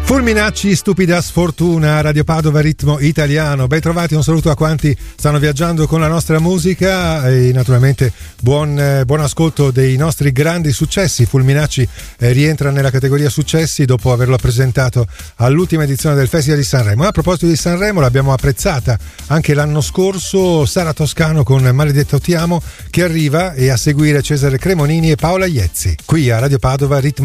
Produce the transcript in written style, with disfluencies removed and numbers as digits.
Fulminacci, stupida sfortuna, Radio Padova, ritmo italiano. Ben trovati, un saluto a quanti stanno viaggiando con la nostra musica e naturalmente buon ascolto dei nostri grandi successi. Fulminacci rientra nella categoria successi dopo averlo presentato all'ultima edizione del Festival di Sanremo. A proposito di Sanremo, l'abbiamo apprezzata anche l'anno scorso Sara Toscano con Maledetto ti amo, che arriva, e a seguire Cesare Cremonini e Paola Iezzi qui a Radio Padova, ritmo